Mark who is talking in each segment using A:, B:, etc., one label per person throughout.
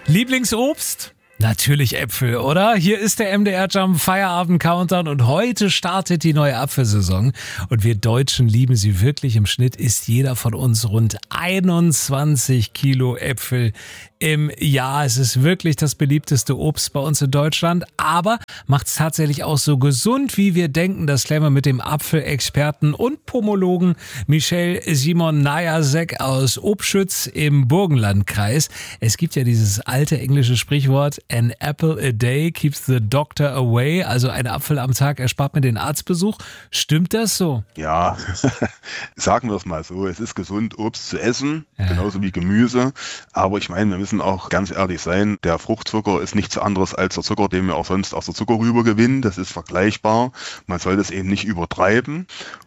A: Lieblingsobst? Natürlich Äpfel, oder? Hier ist der MDR Jump Feierabend Countdown und heute startet die neue Apfelsaison und wir Deutschen lieben sie wirklich. Im Schnitt isst jeder von uns rund 21 Kilo Äpfel im Jahr. Es ist wirklich das beliebteste Obst bei uns in Deutschland, aber macht es tatsächlich auch so gesund, wie wir denken. Das klären wir mit dem Apfelexperten und Pomologen Michel Simon Najasek aus Obschütz im Burgenlandkreis. Es gibt ja dieses alte englische Sprichwort, an apple a day keeps the doctor away, also ein Apfel am Tag erspart mir den Arztbesuch. Stimmt das so?
B: Ja, sagen wir es mal so, es ist gesund, Obst zu essen, genauso wie Gemüse, aber ich meine, wir müssen auch ganz ehrlich sein, der Fruchtzucker ist nichts anderes als der Zucker, den wir auch sonst aus der Zuckerrübe gewinnen, das ist vergleichbar, man soll das eben nicht übertreiben.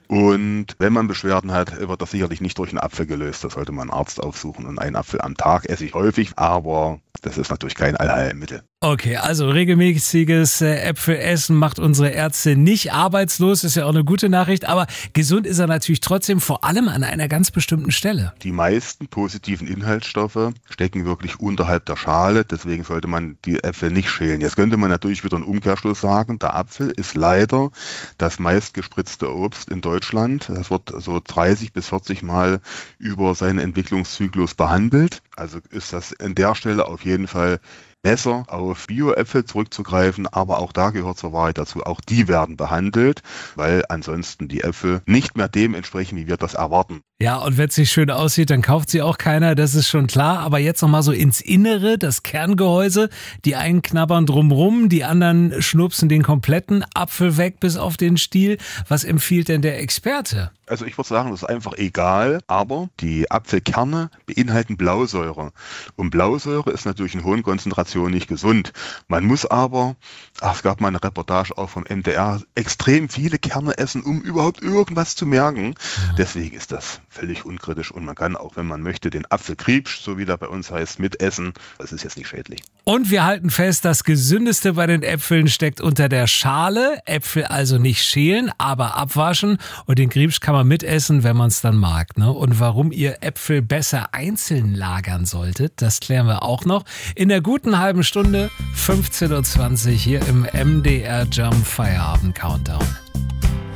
B: Und wenn man Beschwerden hat, wird das sicherlich nicht durch einen Apfel gelöst. Da sollte man einen Arzt aufsuchen. Und einen Apfel am Tag esse ich häufig, aber das ist natürlich kein Allheilmittel.
A: Okay, also regelmäßiges Äpfelessen macht unsere Ärzte nicht arbeitslos. Ist ja auch eine gute Nachricht. Aber gesund ist er natürlich trotzdem, vor allem an einer ganz bestimmten Stelle.
B: Die meisten positiven Inhaltsstoffe stecken wirklich unterhalb der Schale. Deswegen sollte man die Äpfel nicht schälen. Jetzt könnte man natürlich wieder einen Umkehrschluss sagen. Der Apfel ist leider das meistgespritzte Obst in Deutschland. Das wird so 30 bis 40 Mal über seinen Entwicklungszyklus behandelt. Also ist das an der Stelle auf jeden Fall besser, auf Bio-Äpfel zurückzugreifen, aber auch da gehört zur Wahrheit dazu, auch die werden behandelt, weil ansonsten die Äpfel nicht mehr dem entsprechen, wie wir das erwarten.
A: Ja, und wenn es nicht schön aussieht, dann kauft sie auch keiner, das ist schon klar. Aber jetzt nochmal so ins Innere, das Kerngehäuse. Die einen knabbern drumrum, die anderen schnupsen den kompletten Apfel weg bis auf den Stiel. Was empfiehlt denn der Experte?
B: Also ich würde sagen, das ist einfach egal, aber die Apfelkerne beinhalten Blausäure. Und Blausäure ist natürlich in hohen Konzentrationen nicht gesund. Man muss aber, es gab mal eine Reportage auch vom MDR, extrem viele Kerne essen, um überhaupt irgendwas zu merken. Deswegen ist das völlig unkritisch und man kann auch, wenn man möchte, den Apfelkriebsch, so wie der bei uns heißt, mitessen. Das ist jetzt nicht schädlich.
A: Und wir halten fest, das Gesündeste bei den Äpfeln steckt unter der Schale. Äpfel also nicht schälen, aber abwaschen. Und den Kriebsch kann man mitessen, wenn man es dann mag. Ne? Und warum ihr Äpfel besser einzeln lagern solltet, das klären wir auch noch. In der guten halben Stunde, 15.20 Uhr hier im MDR Jump Feierabend Countdown.